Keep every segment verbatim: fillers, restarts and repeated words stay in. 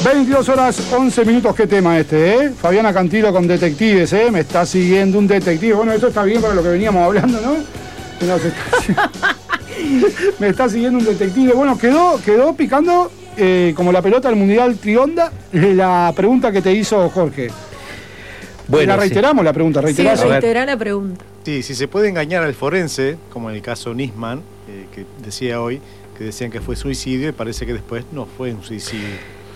veintidós horas, once minutos, qué tema este, ¿eh? Fabiana Cantilo con detectives, ¿eh? Me está siguiendo un detective. Bueno, esto está bien para lo que veníamos hablando, ¿no? Nos está... Me está siguiendo un detective. Bueno, quedó, quedó picando eh, como la pelota del Mundial Trionda la pregunta que te hizo Jorge. Bueno, la reiteramos, sí. La pregunta, reiteramos. Sí, reiterá la pregunta. Sí, si se puede engañar al forense, como en el caso Nisman, eh, que decía hoy, que decían que fue suicidio y parece que después no fue un suicidio.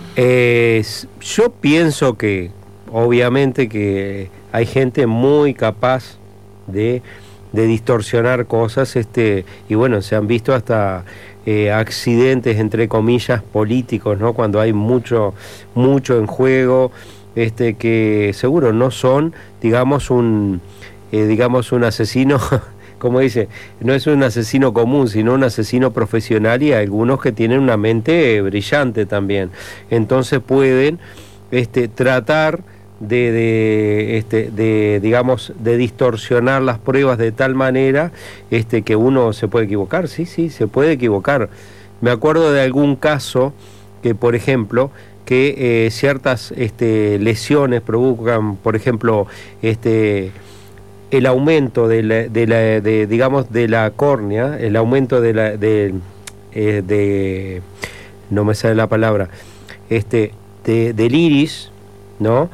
Eh, yo pienso que, obviamente, que hay gente muy capaz de, de distorsionar cosas, este, y bueno, se han visto hasta eh, accidentes, entre comillas, políticos, ¿no? Cuando hay mucho, mucho en juego, este, que seguro no son, digamos, un, eh, digamos, un asesino... Como dice, no es un asesino común, sino un asesino profesional, y algunos que tienen una mente brillante también. Entonces pueden este, tratar de, de, este, de, digamos, de distorsionar las pruebas de tal manera este, que uno se puede equivocar. Sí, sí, se puede equivocar. Me acuerdo de algún caso que, por ejemplo, que eh, ciertas este, lesiones provocan, por ejemplo, este... el aumento de, la, de, la, de digamos de la córnea, el aumento de la de, eh, de no me sale la palabra, este de, del iris, ¿no?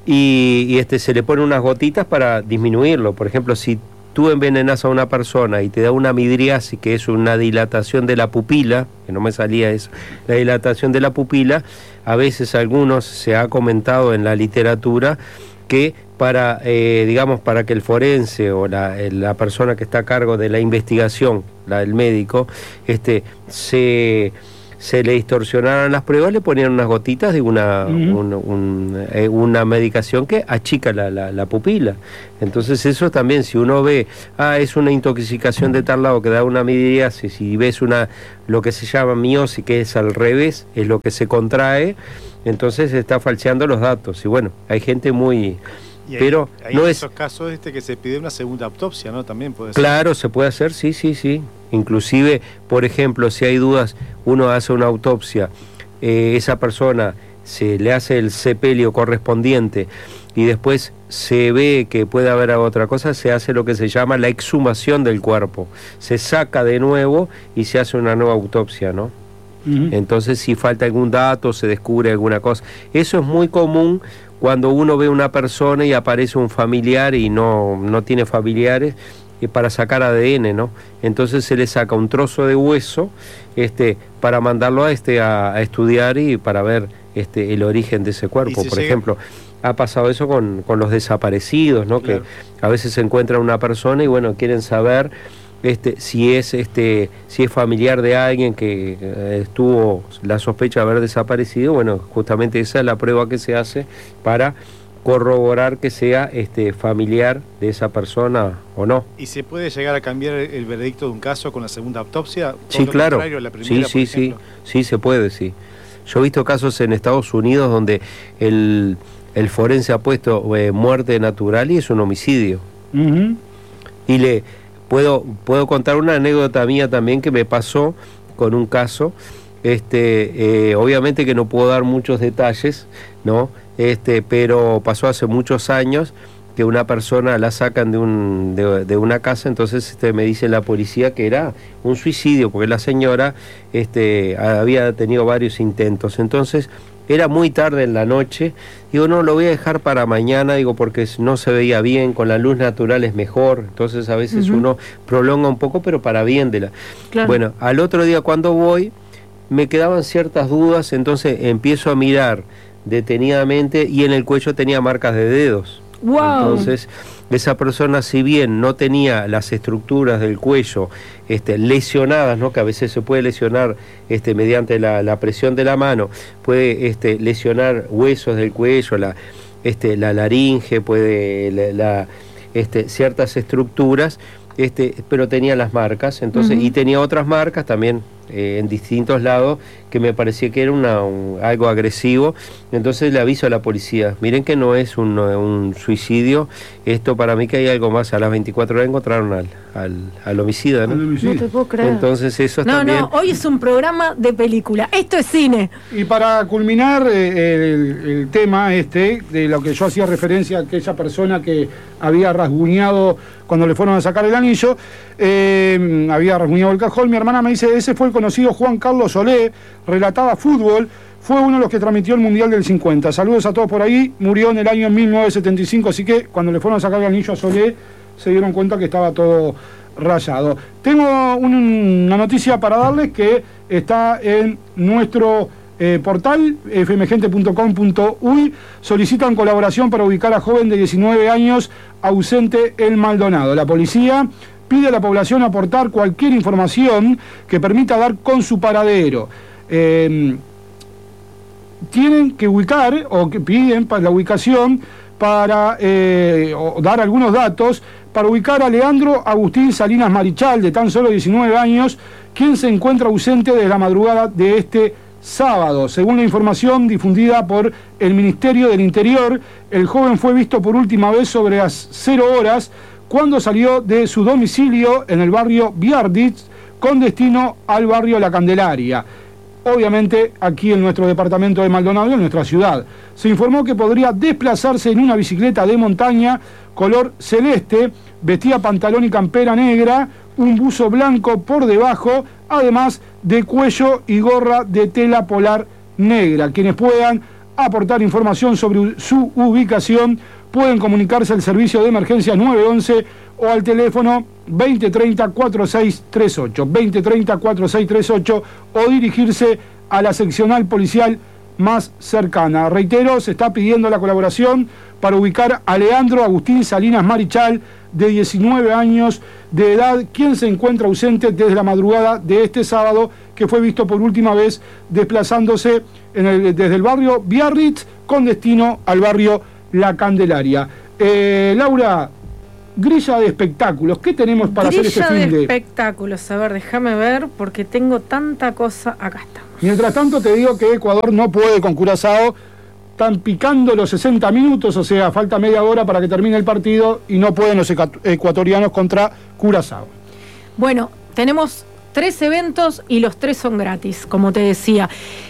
Y, y este se le ponen unas gotitas para disminuirlo. Por ejemplo, si tú envenenas a una persona y te da una midriasis, que es una dilatación de la pupila, que no me salía eso, la dilatación de la pupila, a veces algunos se ha comentado en la literatura que para, eh, digamos, para que el forense o la, la persona que está a cargo de la investigación, la del médico, este, se, se le distorsionaran las pruebas, le ponían unas gotitas de una, uh-huh. un, un, eh, una medicación que achica la, la, la pupila. Entonces eso también, si uno ve, ah, es una intoxicación de tal lado que da una midriasis, y ves una, lo que se llama miosis, que es al revés, es lo que se contrae, entonces se está falseando los datos. Y bueno, hay gente muy... Y pero hay, hay no en es... esos casos este que se pide una segunda autopsia, ¿no? También puede ser. Claro, se puede hacer, sí, sí, sí. Inclusive, por ejemplo, si hay dudas, uno hace una autopsia, eh, esa persona se le hace el sepelio correspondiente y después se ve que puede haber otra cosa, se hace lo que se llama la exhumación del cuerpo. Se saca de nuevo y se hace una nueva autopsia, ¿no? Uh-huh. Entonces, si falta algún dato, se descubre alguna cosa. Eso es muy común cuando uno ve una persona y aparece un familiar y no, no tiene familiares, y para sacar A D N, ¿no? Entonces se le saca un trozo de hueso este, para mandarlo a, este, a, a estudiar y para ver este, el origen de ese cuerpo. Si Por llega... ejemplo, ha pasado eso con, con los desaparecidos, ¿no? Claro. Que a veces se encuentra una persona y bueno, quieren saber... Este, si es este si es familiar de alguien que eh, estuvo la sospecha de haber desaparecido, bueno, justamente esa es la prueba que se hace para corroborar que sea este familiar de esa persona o no. ¿Y se puede llegar a cambiar el veredicto de un caso con la segunda autopsia? Sí, claro. La primera, sí, sí, sí, sí, se puede, sí. Yo he visto casos en Estados Unidos donde el, el forense ha puesto eh, muerte natural y es un homicidio. Uh-huh. Y le... Puedo, puedo contar una anécdota mía también que me pasó con un caso, este, eh, obviamente que no puedo dar muchos detalles, ¿no? Este, pero pasó hace muchos años que una persona la sacan de, un, de, de una casa, entonces este, me dice la policía que era un suicidio, porque la señora este, había tenido varios intentos, entonces... Era muy tarde en la noche, digo, no, lo voy a dejar para mañana, digo, porque no se veía bien, con la luz natural es mejor, entonces a veces uh-huh. uno prolonga un poco, pero para bien de la... Claro. Bueno, al otro día cuando voy, me quedaban ciertas dudas, entonces empiezo a mirar detenidamente y en el cuello tenía marcas de dedos. Wow. Entonces, esa persona, si bien no tenía las estructuras del cuello este, lesionadas, ¿no? Que a veces se puede lesionar este, mediante la, la presión de la mano, puede este, lesionar huesos del cuello, la, este, la laringe, puede la, la, este, ciertas estructuras, este, pero tenía las marcas, entonces, uh-huh. y tenía otras marcas también eh, en distintos lados, que me parecía que era una, un, algo agresivo. Entonces le aviso a la policía, miren que no es un, un suicidio, esto para mí que hay algo más. A las veinticuatro horas encontraron al, al, al homicida, ¿no? Al homicida. No te puedo creer. Entonces eso No, también... no, hoy es un programa de película. Esto es cine. Y para culminar eh, el, el tema este, de lo que yo hacía referencia a aquella persona que había rasguñado cuando le fueron a sacar el anillo, eh, había rasguñado el cajón, mi hermana me dice, ese fue el conocido Juan Carlos Solé, relataba fútbol, fue uno de los que transmitió el Mundial del cincuenta. Saludos a todos por ahí, murió en el año mil novecientos setenta y cinco, así que cuando le fueron a sacar el anillo a Solé, se dieron cuenta que estaba todo rayado. Tengo un, una noticia para darles que está en nuestro eh, portal, f m gente punto com punto u y, solicitan colaboración para ubicar a joven de diecinueve años ausente en Maldonado. La policía pide a la población aportar cualquier información que permita dar con su paradero. Eh, tienen que ubicar, o que piden para la ubicación, para eh, o dar algunos datos, para ubicar a Leandro Agustín Salinas Marichal, de tan solo diecinueve años, quien se encuentra ausente desde la madrugada de este sábado. Según la información difundida por el Ministerio del Interior, el joven fue visto por última vez sobre las cero horas cuando salió de su domicilio en el barrio Biarritz con destino al barrio La Candelaria. Obviamente aquí en nuestro departamento de Maldonado, en nuestra ciudad. Se informó que podría desplazarse en una bicicleta de montaña color celeste, vestía pantalón y campera negra, un buzo blanco por debajo, además de cuello y gorra de tela polar negra. Quienes puedan aportar información sobre su ubicación pueden comunicarse al servicio de emergencia nueve once o al teléfono veinte treinta cuarenta y seis treinta y ocho, veinte treinta cuarenta y seis treinta y ocho, o dirigirse a la seccional policial más cercana. Reitero, se está pidiendo la colaboración para ubicar a Leandro Agustín Salinas Marichal, de diecinueve años de edad, quien se encuentra ausente desde la madrugada de este sábado, que fue visto por última vez desplazándose en el, desde el barrio Biarritz con destino al barrio La Candelaria. Eh, Laura, grilla de espectáculos, ¿qué tenemos para grilla hacer este fin de de...? espectáculos, a ver, déjame ver, porque tengo tanta cosa. Acá está. Mientras tanto te digo que Ecuador no puede con Curazao, están picando los sesenta minutos, o sea, falta media hora para que termine el partido y no pueden los ecuatorianos contra Curazao. Bueno, tenemos tres eventos y los tres son gratis, como te decía.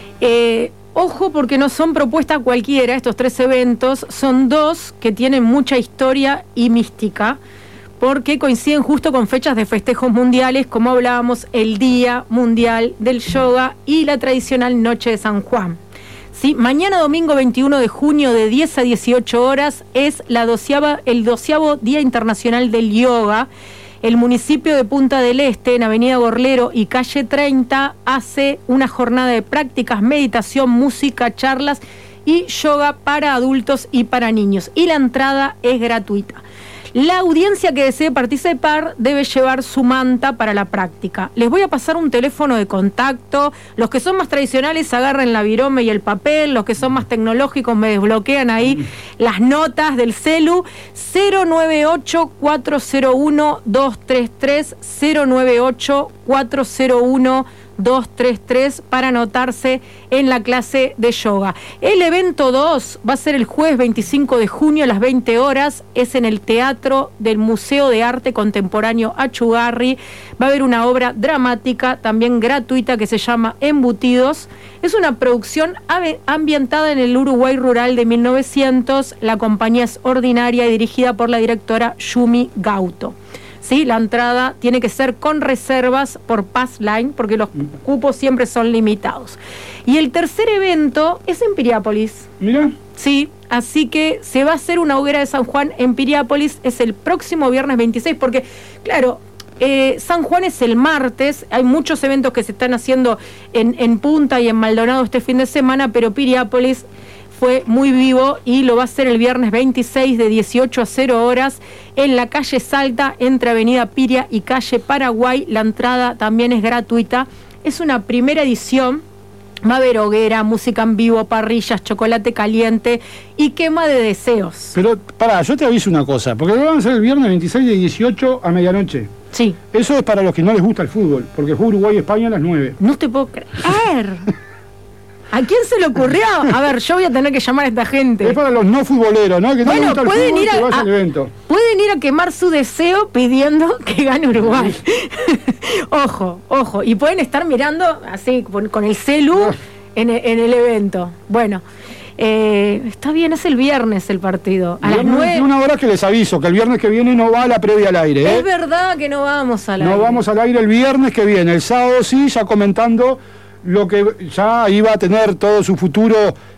Eh, ojo, porque no son propuesta cualquiera, estos tres eventos, son dos que tienen mucha historia y mística, porque coinciden justo con fechas de festejos mundiales, como hablábamos, el Día Mundial del Yoga y la tradicional Noche de San Juan. ¿Sí? Mañana domingo veintiuno de junio de diez a dieciocho horas es la doceava, el doceavo Día Internacional del Yoga. El municipio de Punta del Este, en Avenida Gorlero y Calle treinta, hace una jornada de prácticas, meditación, música, charlas y yoga para adultos y para niños. Y la entrada es gratuita. La audiencia que desee participar debe llevar su manta para la práctica. Les voy a pasar un teléfono de contacto. Los que son más tradicionales agarren la virome y el papel. Los que son más tecnológicos me desbloquean ahí las notas del celu. cero nueve ocho cuatro cero uno dos tres tres, cero nueve ocho cuatro cero uno dos tres tres para anotarse en la clase de yoga. El evento dos va a ser el jueves veinticinco de junio a las veinte horas, es en el Teatro del Museo de Arte Contemporáneo Achugarri. Va a haber una obra dramática también gratuita que se llama Embutidos. Es una producción ambientada en el Uruguay rural de mil novecientos. La compañía es ordinaria y dirigida por la directora Yumi Gauto. ¿Sí? La entrada tiene que ser con reservas por Passline, porque los cupos siempre son limitados. Y el tercer evento es en Piriápolis. Mira. Sí, así que se va a hacer una hoguera de San Juan en Piriápolis, es el próximo viernes veintiséis, porque, claro, eh, San Juan es el martes, hay muchos eventos que se están haciendo en, en Punta y en Maldonado este fin de semana, pero Piriápolis fue muy vivo y lo va a hacer el viernes veintiséis de dieciocho a cero horas en la calle Salta, entre Avenida Piria y calle Paraguay. La entrada también es gratuita. Es una primera edición. Va a haber hoguera, música en vivo, parrillas, chocolate caliente y quema de deseos. Pero, pará, yo te aviso una cosa, porque lo van a hacer el viernes veintiséis de dieciocho a medianoche. Sí. Eso es para los que no les gusta el fútbol, porque juega Uruguay-España a las nueve. No te puedo creer. ¿A quién se le ocurrió? A ver, yo voy a tener que llamar a esta gente. Es para los no futboleros, ¿no? Que no bueno, les gusta el pueden fútbol, ir a, que vaya a, al evento. Pueden ir a quemar su deseo pidiendo que gane Uruguay. Ojo, ojo. Y pueden estar mirando así, con, con el celu en, en el evento. Bueno, eh, está bien, es el viernes el partido. A las nueve. Una hora que les aviso, que el viernes que viene no va a la previa al aire, ¿eh? Es verdad que no vamos al aire. No vamos al aire el viernes que viene. El sábado sí, ya comentando lo que ya iba a tener todo su futuro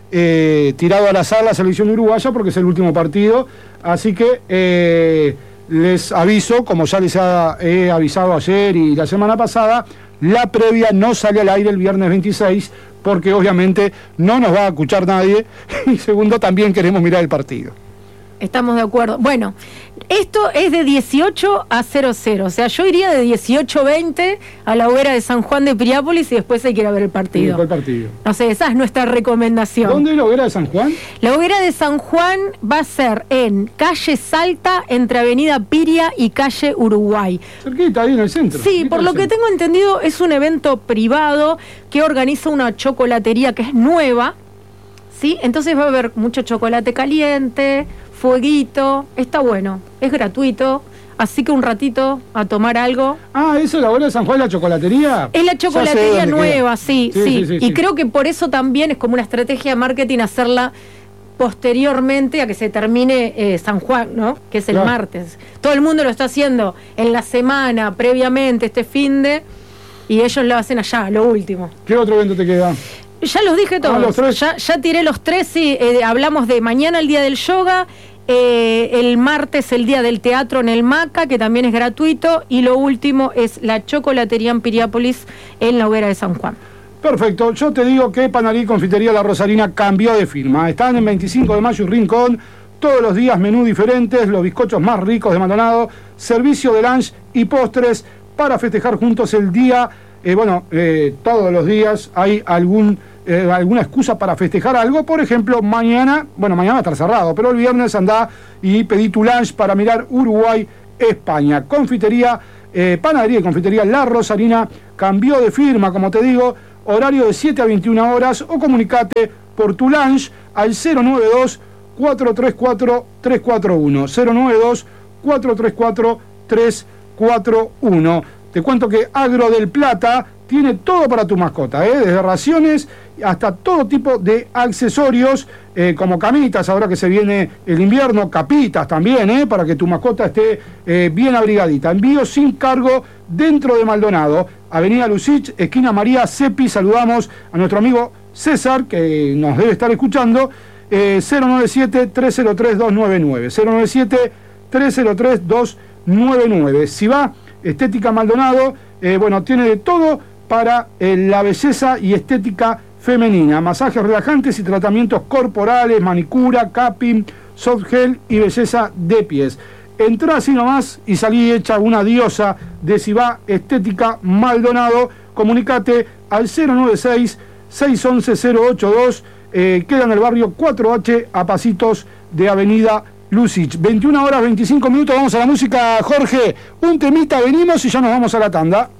eh, tirado al azar la selección uruguaya, porque es el último partido. Así que eh, les aviso, como ya les ha, he avisado ayer y la semana pasada, la previa no sale al aire el viernes veintiséis, porque obviamente no nos va a escuchar nadie, y segundo, también queremos mirar el partido. Estamos de acuerdo. Bueno, esto es de dieciocho a cero cero. O sea, yo iría de dieciocho a veinte a la hoguera de San Juan de Piriápolis y después hay que ir a ver el partido. El partido. No sé, esa es nuestra recomendación. ¿Dónde es la hoguera de San Juan? La hoguera de San Juan va a ser en calle Salta, entre avenida Piria y calle Uruguay. Cerquita, ahí en el centro. Sí, por lo que tengo entendido, es un evento privado que organiza una chocolatería que es nueva, ¿sí? Entonces va a haber mucho chocolate caliente, fueguito, está bueno, es gratuito, así que un ratito a tomar algo. Ah, ¿eso es la hoguera de San Juan, la chocolatería? Es la chocolatería nueva, sí, sí, sí, sí, sí, y sí. creo que por eso también es como una estrategia de marketing hacerla posteriormente a que se termine eh, San Juan, ¿no? Que es el Claro. martes. Todo el mundo lo está haciendo en la semana, previamente, este finde, y ellos lo hacen allá, lo último. ¿Qué otro evento te queda? Ya los dije todos, Ah, los tres. ya, ya tiré los tres, sí, eh, hablamos de mañana el día del yoga, eh, el martes el día del teatro en el Maca, que también es gratuito, y lo último es la chocolatería en Piriápolis en la hoguera de San Juan. Perfecto, yo te digo que Panadería y Confitería La Rosarina cambió de firma. Están en veinticinco de mayo y Rincón, todos los días menú diferentes, los bizcochos más ricos de Maldonado, servicio de lunch y postres para festejar juntos el día. Eh, bueno, eh, todos los días hay algún, eh, alguna excusa para festejar algo. Por ejemplo, mañana, bueno, mañana va a estar cerrado, pero el viernes andá y pedí tu lunch para mirar Uruguay-España. Confitería, eh, Panadería y Confitería La Rosarina cambió de firma, como te digo, horario de siete a veintiuna horas, o comunicate por tu lunch al cero nueve dos, cuatro tres cuatro, tres cuatro uno. cero nueve dos, cuatro tres cuatro, tres cuatro uno. Te cuento que Agro del Plata tiene todo para tu mascota, ¿eh? Desde raciones hasta todo tipo de accesorios, eh, como camitas, ahora que se viene el invierno, capitas también, ¿eh? Para que tu mascota esté eh, bien abrigadita. Envío sin cargo dentro de Maldonado, Avenida Lucich, esquina María Cepi. Saludamos a nuestro amigo César, que nos debe estar escuchando, eh, cero nueve siete, tres cero tres, dos nueve nueve, cero nueve siete, tres cero tres, dos nueve nueve. Si va Estética Maldonado, eh, bueno, tiene de todo para eh, la belleza y estética femenina. Masajes relajantes y tratamientos corporales, manicura, capping, soft gel y belleza de pies. Entrá así nomás y salí hecha una diosa de Sibá Estética Maldonado. Comunicate al cero nueve seis, seis once, cero ocho dos. Eh, queda en el barrio cuatro H, a pasitos de Avenida Lucich. veintiuna horas veinticinco minutos, vamos a la música, Jorge. Un temita, venimos y ya nos vamos a la tanda.